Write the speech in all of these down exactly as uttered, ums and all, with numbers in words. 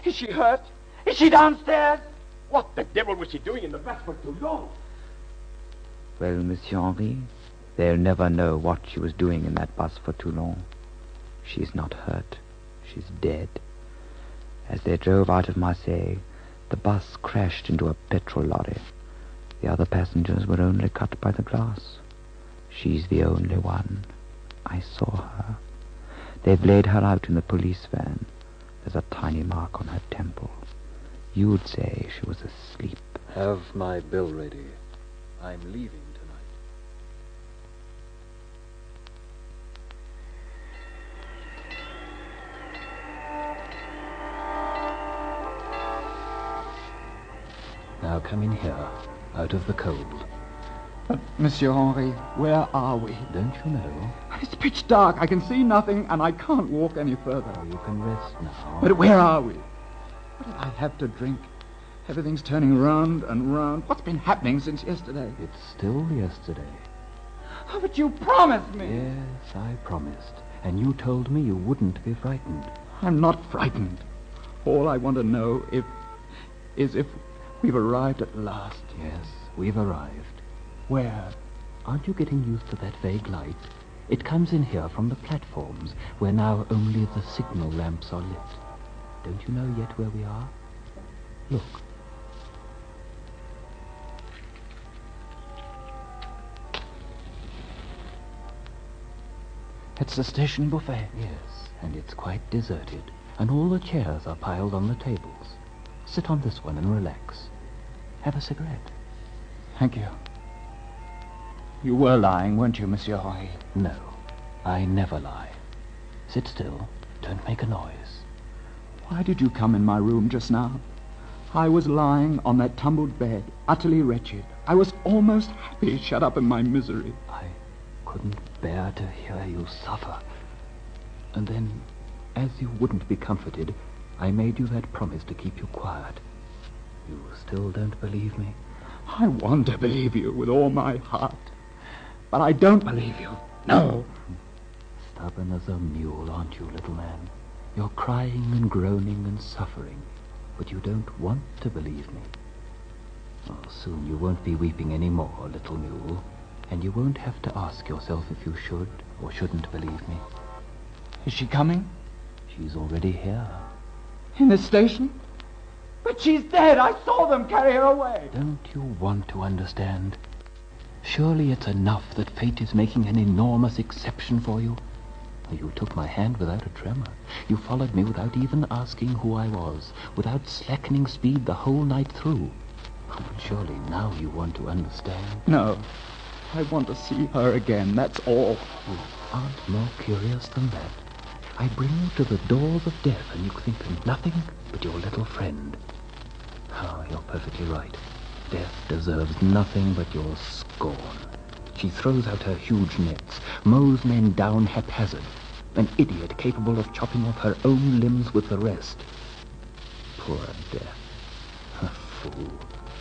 Is she hurt? Is she downstairs? What the devil was she doing in the bus for too long? Well, Monsieur Henri, they'll never know what she was doing in that bus for Toulon. She's not hurt. She's dead. As they drove out of Marseille, the bus crashed into a petrol lorry. The other passengers were only cut by the glass. She's the only one. I saw her. They've laid her out in the police van. There's a tiny mark on her temple. You'd say she was asleep. Have my bill ready. I'm leaving tonight. Now come in here, out of the cold. But, Monsieur Henri, where are we? Don't you know? It's pitch dark. I can see nothing, and I can't walk any further. Oh, you can rest now. But where are we? What did I have to drink? Everything's turning round and round. What's been happening since yesterday? It's still yesterday. Oh, but you promised me. Yes, I promised. And you told me you wouldn't be frightened. I'm not frightened. All I want to know if is if we've arrived at last. Yes, we've arrived. Where? Aren't you getting used to that vague light? It comes in here from the platforms, where now only the signal lamps are lit. Don't you know yet where we are? Look. It's the station buffet. Yes, and it's quite deserted, and all the chairs are piled on the tables. Sit on this one and relax. Have a cigarette. Thank you. You were lying, weren't you, Monsieur Henri? No, I never lie. Sit still. Don't make a noise. Why did you come in my room just now? I was lying on that tumbled bed, utterly wretched. I was almost happy, shut up in my misery. I couldn't bear to hear you suffer. And then, as you wouldn't be comforted, I made you that promise to keep you quiet. You still don't believe me? I want to believe you with all my heart. But I don't believe you. No. Stubborn as a mule, aren't you, little man? You're crying and groaning and suffering, but you don't want to believe me. Oh, soon you won't be weeping any more, little mule, and you won't have to ask yourself if you should or shouldn't believe me. Is she coming? She's already here. In the station? But she's dead. I saw them carry her away. Don't you want to understand? Surely it's enough that fate is making an enormous exception for you. You took my hand without a tremor. You followed me without even asking who I was, without slackening speed the whole night through. But surely now you want to understand. No. I want to see her again, that's all. You aren't more curious than that. I bring you to the doors of death, and you think of nothing but your little friend. Oh, you're perfectly right. Death deserves nothing but your scorn. She throws out her huge nets, mows men down haphazard, an idiot capable of chopping off her own limbs with the rest. Poor Death. A fool.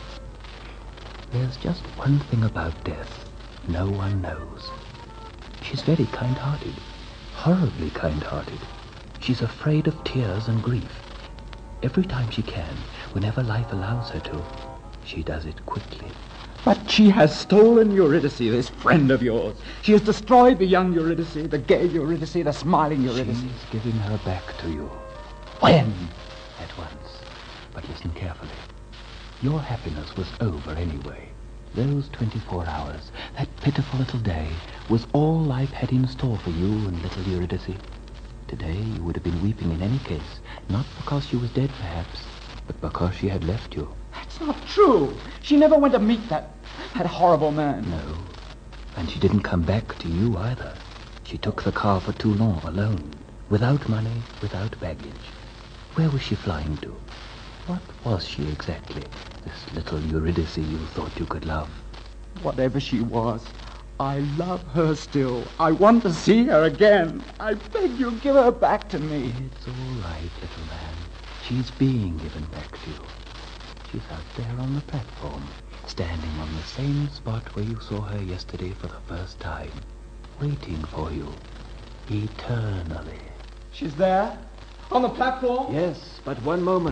There's just one thing about Death no one knows. She's very kind-hearted, horribly kind-hearted. She's afraid of tears and grief. Every time she can, whenever life allows her to, she does it quickly. But she has stolen Eurydice, this friend of yours. She has destroyed the young Eurydice, the gay Eurydice, the smiling Eurydice. She's giving her back to you. When? At once. But listen carefully. Your happiness was over anyway. Those twenty-four hours, that pitiful little day, was all life had in store for you and little Eurydice. Today you would have been weeping in any case, not because she was dead perhaps, but because she had left you. That's not true. She never went to meet that, that horrible man. No, and she didn't come back to you either. She took the car for Toulon alone, without money, without baggage. Where was she flying to? What was she exactly, this little Eurydice you thought you could love? Whatever she was, I love her still. I want to see her again. I beg you, give her back to me. It's all right, little man. She's being given back to you. She's out there on the platform, standing on the same spot where you saw her yesterday for the first time, waiting for you, eternally. She's there? On the platform? Yes, but one moment.